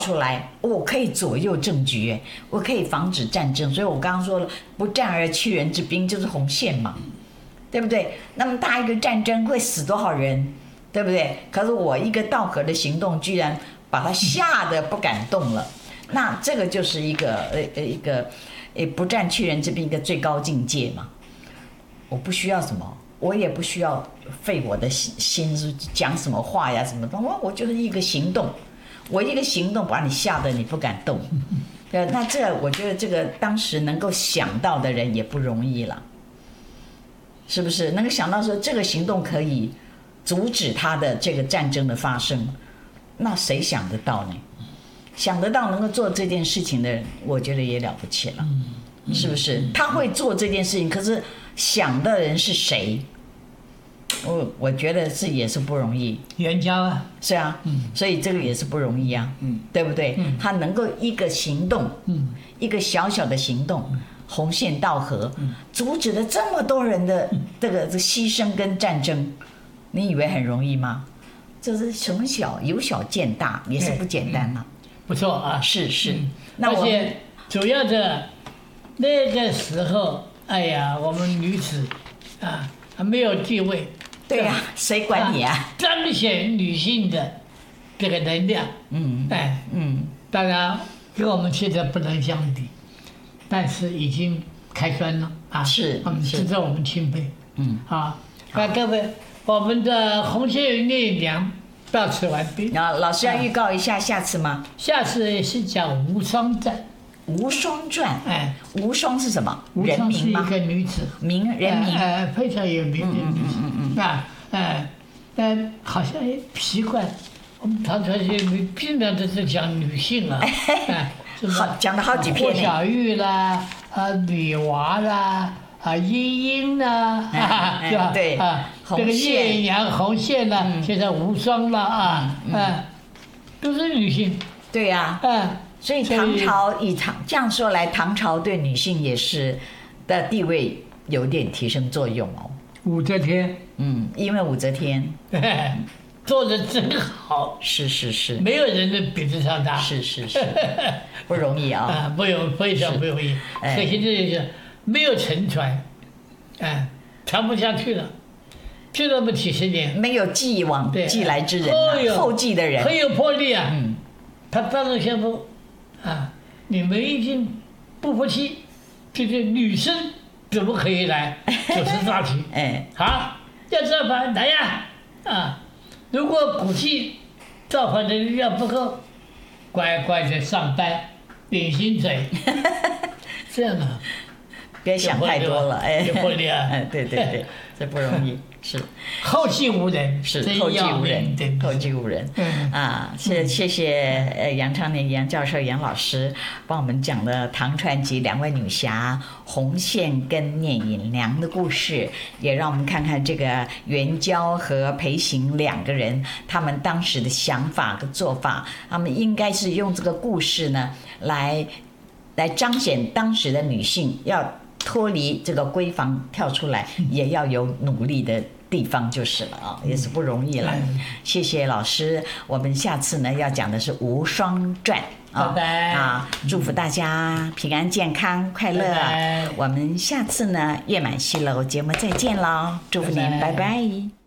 出来，我可以左右政局，我可以防止战争。所以我刚刚说了，不战而屈人之兵就是红线嘛，对不对？那么大一个战争会死多少人，对不对？可是我一个道和的行动，居然把他吓得不敢动了。那这个就是一个不战屈人之兵一个最高境界嘛。我不需要什么，我也不需要费我的心讲什么话呀什么的，我就是一个行动。我一个行动把你吓得你不敢动，那这我觉得这个当时能够想到的人也不容易了，是不是？能够想到说这个行动可以阻止他的这个战争的发生，那谁想得到呢？想得到能够做这件事情的人，我觉得也了不起了，是不是？他会做这件事情，可是想的人是谁？我觉得也是不容易， 援交啊， 是啊，所以这个也是不容易啊，对不对？他能够一个行动，一个小小的行动，红线道合，阻止了这么多人的这个牺牲跟战争，你以为很容易吗？这是从小由小见大，也是不简单啊。 不错啊， 是， 而且主要的那个时候，哎呀，我们女子啊没有地位。 对呀，谁管你啊？ 彰显女性的这个能量，当然跟我们现在不能相比，但是已经开端了啊！ 是， 我们值得我们钦佩。各位，我们的红线云念娘到此完毕。 老师要预告一下下次吗？ 下次是讲无双传。 无双传，无双是什么？ 无双是一个女子， 人名， 非常有名的女子，好像奇怪，我们唐传学尽量都是讲女性啊， 好讲了好几篇霍小玉啦，女娃啦，莺莺啦，是吧？ 对， 这个叶娘、红线啦，现在无双啦都是女性。 对呀，所以唐朝这样说来，唐朝对女性也是的地位有点提升作用哦。 武则天， 因为武则天做得真好， 是， 没有人能比得上她， 是，不容易啊， 非常不容易。可惜这就是没有沉传，传不下去了，就那么几十年， 没有继来之人，后继的人很有魄力啊。他当然宣布你们已经不服气，这个女生怎么可以来主持大体？要造反来呀！如果估计造反的力量不够，乖乖的上班领薪水，这样啊， 别想太多了， 有魄力啊！ 对，这不容易。是后继无人， 是后继无人谢谢杨昌年杨教授杨老师帮我们讲了唐传奇两位女侠红线跟聂隐娘的故事，也让我们看看这个元娇和裴行两个人他们当时的想法和做法，他们应该是用这个故事呢来彰显当时的女性要脱离这个闺房跳出来也要有努力的地方就是了也是不容易了。谢谢老师，我们下次呢要讲的是无双传祝福大家平安健康快乐。我们下次呢月满西楼节目再见喽，祝福您，拜拜。